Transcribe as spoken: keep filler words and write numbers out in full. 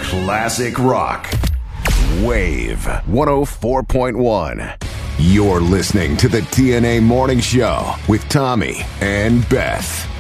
Classic rock. Wave one oh four point one. You're listening to the T N A Morning Show with Tommy and Beth.